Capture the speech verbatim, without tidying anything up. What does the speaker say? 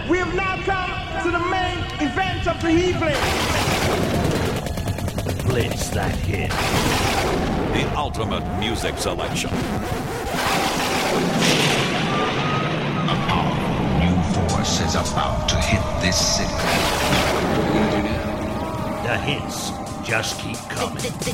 we have now come to the main event of the evening. Blitz that hit. The ultimate music selection. A powerful new force is about to hit this city. The hits just keep coming.